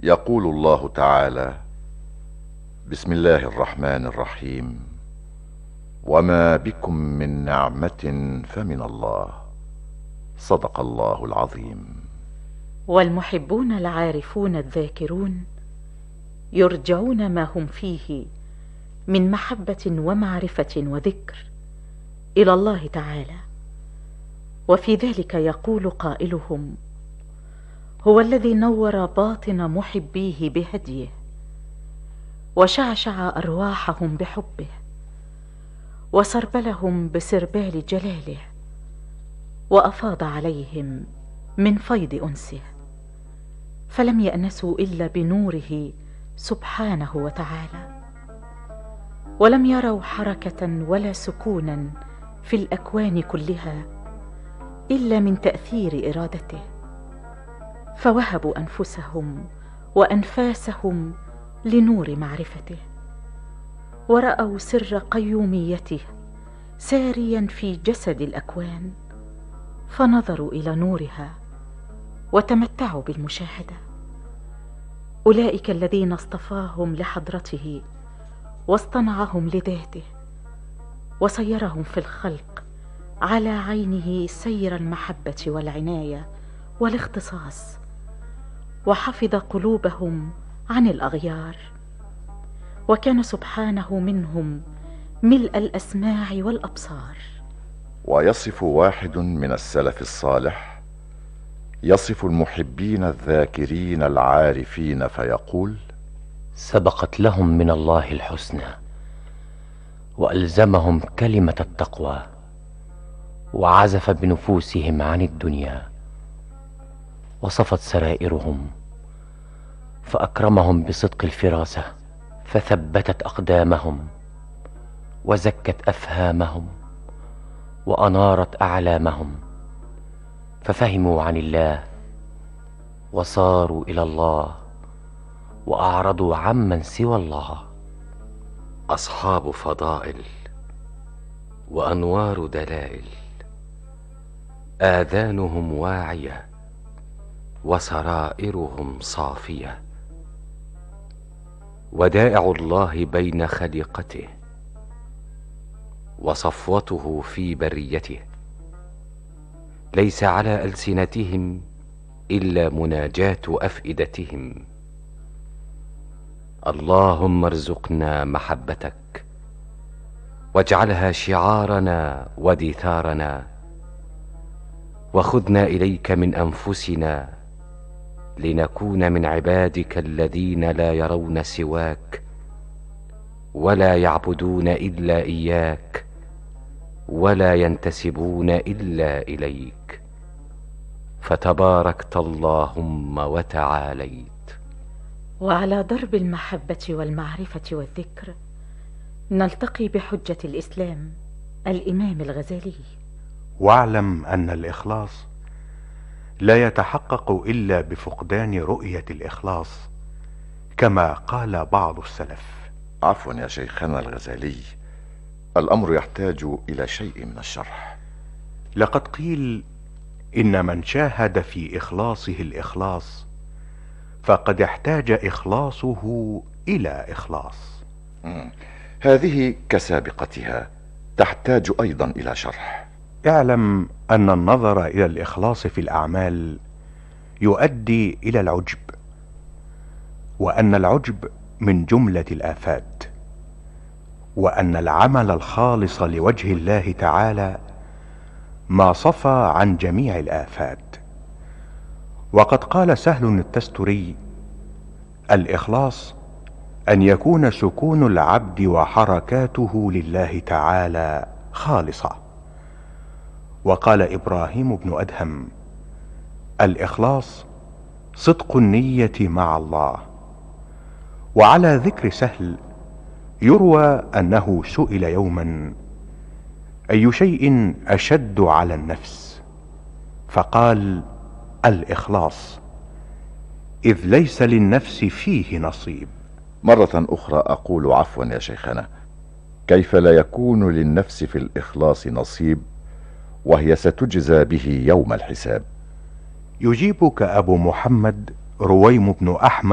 يقول الله تعالى: بسم الله الرحمن الرحيم. وما بكم من نعمة فمن الله. صدق الله العظيم. والمحبون العارفون الذاكرون يرجعون ما هم فيه من محبة ومعرفة وذكر إلى الله تعالى، وفي ذلك يقول قائلهم: هو الذي نور باطن محبيه بهديه، وشعشع أرواحهم بحبه، وسربلهم بسربال جلاله، وأفاض عليهم من فيض أنسه، فلم يأنسوا إلا بنوره سبحانه وتعالى، ولم يروا حركة ولا سكونا في الأكوان كلها إلا من تأثير إرادته، فوهبوا أنفسهم وأنفاسهم لنور معرفته، ورأوا سر قيوميته ساريا في جسد الأكوان، فنظروا إلى نورها وتمتعوا بالمشاهدة. أولئك الذين اصطفاهم لحضرته واصطنعهم لذاته، وسيرهم في الخلق على عينه سير المحبة والعناية والاختصاص، وحفظ قلوبهم عن الأغيار، وكان سبحانه منهم ملء الأسماع والأبصار. ويصف واحد من السلف الصالح، يصف المحبين الذاكرين العارفين فيقول: سبقت لهم من الله الحسنى، وألزمهم كلمة التقوى، وعزف بنفوسهم عن الدنيا، وصفت سرائرهم، فأكرمهم بصدق الفراسة، فثبتت أقدامهم، وزكت أفهامهم، وأنارت أعلامهم، ففهموا عن الله، وصاروا إلى الله، وأعرضوا عمن سوى الله. أصحاب فضائل وأنوار دلائل، آذانهم واعية وسرائرهم صافية، ودائع الله بين خليقته، وصفوته في بريته، ليس على ألسنتهم إلا مناجاة أفئدتهم. اللهم ارزقنا محبتك، واجعلها شعارنا ودثارنا، وخذنا إليك من أنفسنا، لنكون من عبادك الذين لا يرون سواك، ولا يعبدون إلا إياك، ولا ينتسبون إلا إليك، فتباركت اللهم وتعاليت. وعلى درب المحبة والمعرفة والذكر نلتقي بحجة الإسلام الإمام الغزالي: واعلم أن الإخلاص لا يتحقق إلا بفقدان رؤية الإخلاص، كما قال بعض السلف. عفوا يا شيخنا الغزالي، الأمر يحتاج إلى شيء من الشرح. لقد قيل إن من شاهد في إخلاصه الإخلاص فقد احتاج إخلاصه إلى إخلاص. هذه كسابقتها تحتاج أيضا إلى شرح. اعلم أن النظر إلى الإخلاص في الأعمال يؤدي إلى العجب، وأن العجب من جملة الآفات، وأن العمل الخالص لوجه الله تعالى ما صفى عن جميع الآفات. وقد قال سهل التستري: الإخلاص أن يكون سكون العبد وحركاته لله تعالى خالصة. وقال إبراهيم بن أدهم: الإخلاص صدق النية مع الله. وعلى ذكر سهل يروى أنه سئل يوما: أي شيء أشد على النفس؟ فقال: الإخلاص، إذ ليس للنفس فيه نصيب. مرة أخرى أقول: عفوا يا شيخنا، كيف لا يكون للنفس في الإخلاص نصيب وهي ستجزى به يوم الحساب؟ يجيبك أبو محمد رويم بن أحمد